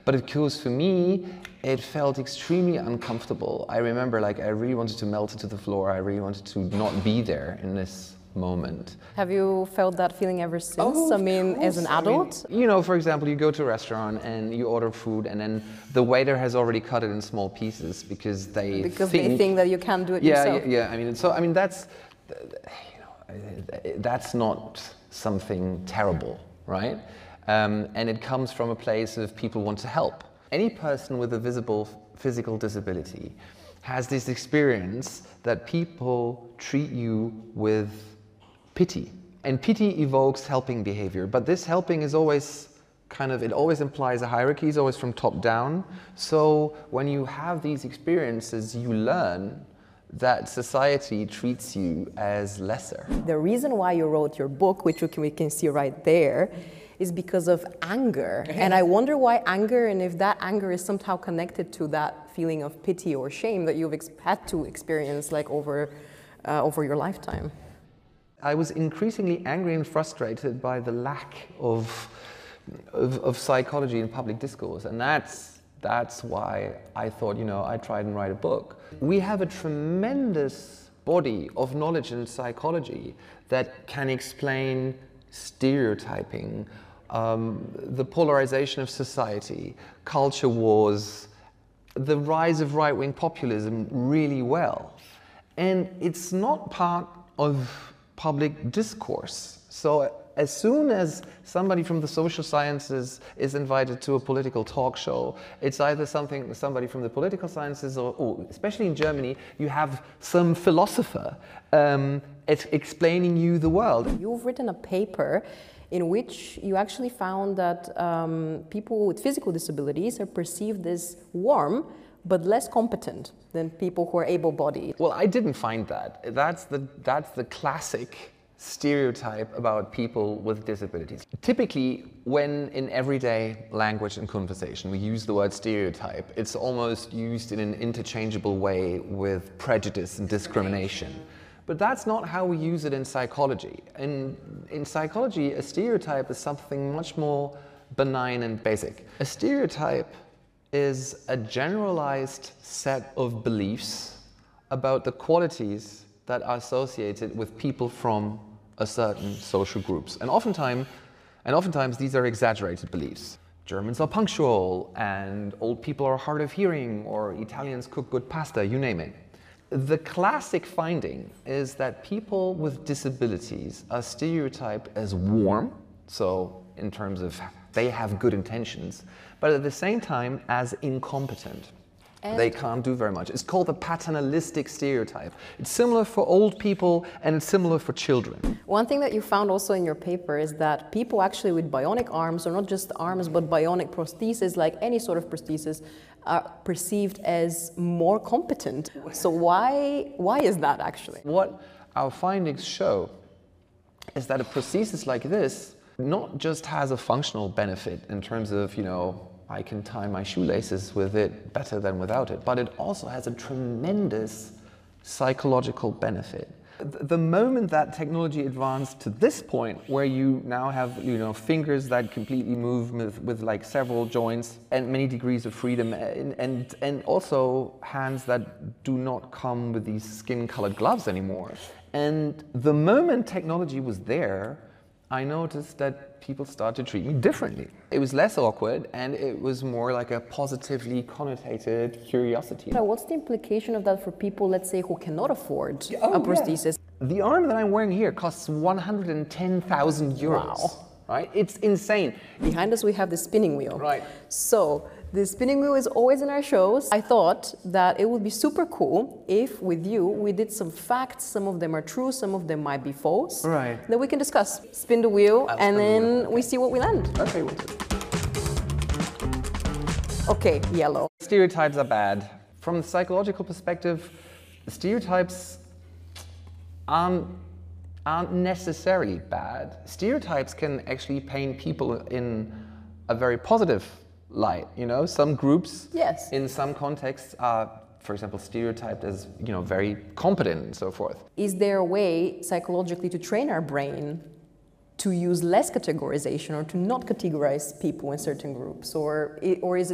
But of course, for me, it felt extremely uncomfortable. I remember, like, I really wanted to melt into the floor. I really wanted to not be there in this moment. Have you felt that feeling ever since? Oh, I mean, as an adult? You know, for example, you go to a restaurant and you order food, and then the waiter has already cut it in small pieces because they think that you can't do it yourself. Yeah. I mean, that's, you know, that's not something terrible, right? And it comes from a place of people want to help. Any person with a visible physical disability has this experience that people treat you with pity. And pity evokes helping behavior, but this helping is always it always implies a hierarchy, it's always from top down. So when you have these experiences, you learn that society treats you as lesser. The reason why you wrote your book, which we can see right there, is because of anger. And I wonder why anger, and if that anger is somehow connected to that feeling of pity or shame that you've had to experience like over your lifetime. I was increasingly angry and frustrated by the lack of psychology in public discourse, and that's why I thought, you know, I'd try and write a book. We have a tremendous body of knowledge in psychology that can explain stereotyping, the polarization of society, culture wars, the rise of right-wing populism really well. And it's not part of public discourse. So as soon as somebody from the social sciences is invited to a political talk show, it's either somebody from the political sciences or especially in Germany, you have some philosopher explaining you the world. You've written a paper in which you actually found that people with physical disabilities are perceived as warm but less competent than people who are able-bodied. Well, I didn't find that. That's the classic stereotype about people with disabilities. Typically, when in everyday language and conversation we use the word stereotype, it's almost used in an interchangeable way with prejudice and discrimination. But that's not how we use it in psychology. In psychology, a stereotype is something much more benign and basic. A stereotype is a generalized set of beliefs about the qualities that are associated with people from a certain social groups. And oftentimes these are exaggerated beliefs. Germans are punctual, and old people are hard of hearing, or Italians cook good pasta, you name it. The classic finding is that people with disabilities are stereotyped as warm, so in terms of they have good intentions, but at the same time as incompetent. They can't do very much. It's called the paternalistic stereotype. It's similar for old people and it's similar for children. One thing that you found also in your paper is that people actually with bionic arms, or not just arms, but bionic prosthesis, like any sort of prosthesis, are perceived as more competent. So why is that actually? What our findings show is that a prosthesis like this not just has a functional benefit in terms of, you know, I can tie my shoelaces with it better than without it, but it also has a tremendous psychological benefit. The moment that technology advanced to this point, where you now have, you know, fingers that completely move with like several joints and many degrees of freedom, and also hands that do not come with these skin-colored gloves anymore. And the moment technology was there, I noticed that people started to treat me differently. It was less awkward, and it was more like a positively connotated curiosity. So what's the implication of that for people, let's say, who cannot afford a prosthesis? The arm that I'm wearing here costs 110,000 euros. Wow. Right? It's insane. Behind us we have the spinning wheel. Right. So the spinning wheel is always in our shows. I thought that it would be super cool if with you we did some facts. Some of them are true, some of them might be false. Right. That we can discuss. Spin the wheel and then we see what we land. Okay. Okay, yellow. Stereotypes are bad. From the psychological perspective, stereotypes aren't necessarily bad. Stereotypes can actually paint people in a very positive light. You know, some groups, yes, in some contexts are, for example, stereotyped as, you know, very competent and so forth. Is there a way psychologically to train our brain to use less categorization or to not categorize people in certain groups, or is it